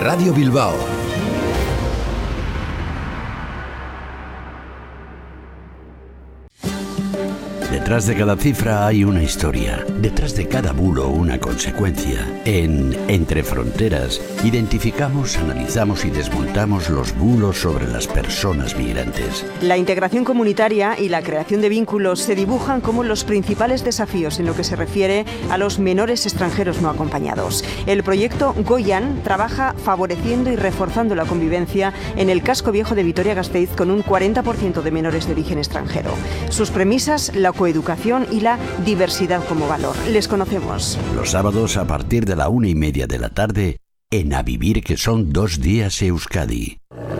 Radio Bilbao. Detrás de cada cifra hay una historia. Detrás de cada bulo una consecuencia. En Entre Fronteras identificamos, analizamos y desmontamos los bulos sobre las personas migrantes. La integración comunitaria y la creación de vínculos se dibujan como los principales desafíos en lo que se refiere a los menores extranjeros no acompañados. El proyecto Goyan trabaja favoreciendo y reforzando la convivencia en el casco viejo de Vitoria-Gasteiz con un 40% de menores de origen extranjero. Sus premisas, la coeducación y la diversidad como valor. Les conocemos. Los sábados a partir de la 1:30 de la tarde en A Vivir, que son 2 días Euskadi.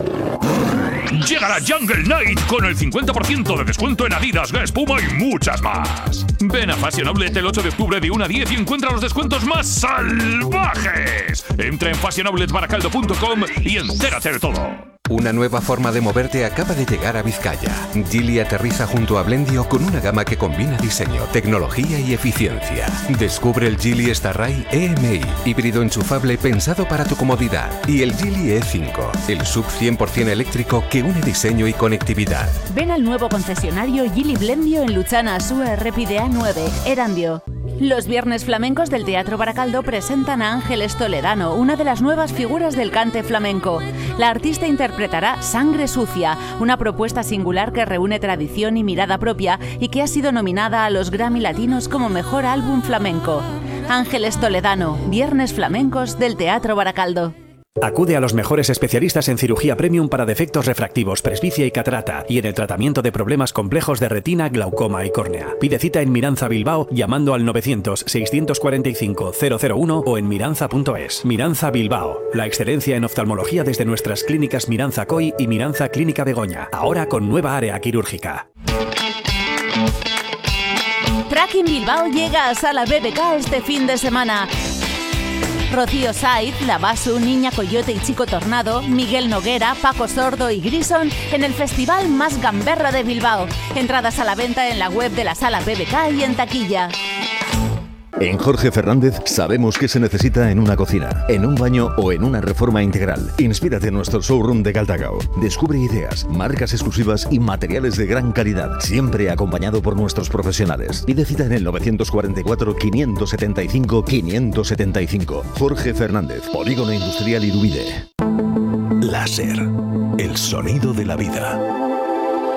Llegará Jungle Night con el 50% de descuento en Adidas, Guess, Puma y muchas más. Ven a Fashion Outlet el 8 de octubre de 1 a 10 y encuentra los descuentos más salvajes. Entra en fashionoutletbaracaldo.com y entérate de todo. Una nueva forma de moverte acaba de llegar a Vizcaya. Geely aterriza junto a Blendio con una gama que combina diseño, tecnología y eficiencia. Descubre el Geely Starray EMI, híbrido enchufable pensado para tu comodidad. Y el Geely E5, el sub 100% eléctrico que une diseño y conectividad. Ven al nuevo concesionario Geely Blendio en Luchana, Sue, Repidea 9, Erandio. Los viernes flamencos del Teatro Baracaldo presentan a Ángeles Toledano, una de las nuevas figuras del cante flamenco. La artista interpretará Sangre Sucia, una propuesta singular que reúne tradición y mirada propia y que ha sido nominada a los Grammy Latinos como Mejor Álbum Flamenco. Ángeles Toledano, viernes flamencos del Teatro Baracaldo. Acude a los mejores especialistas en cirugía premium para defectos refractivos, presbicia y catarata y en el tratamiento de problemas complejos de retina, glaucoma y córnea. Pide cita en Miranza Bilbao llamando al 900-645-001 o en miranza.es. Miranza Bilbao, la excelencia en oftalmología desde nuestras clínicas Miranza COI y Miranza Clínica Begoña, ahora con nueva área quirúrgica. Tracking Bilbao llega a Sala BBK este fin de semana. Rocío Saiz, Lavasu, Niña Coyote y Chico Tornado, Miguel Noguera, Paco Sordo y Grison en el festival más gamberra de Bilbao. Entradas a la venta en la web de la Sala BBK y en taquilla. En Jorge Fernández sabemos qué se necesita en una cocina, en un baño o en una reforma integral. Inspírate en nuestro showroom de Galdacao. Descubre ideas, marcas exclusivas y materiales de gran calidad, siempre acompañado por nuestros profesionales. Pide cita en el 944-575-575. Jorge Fernández, Polígono Industrial Irubide. Láser, el sonido de la vida.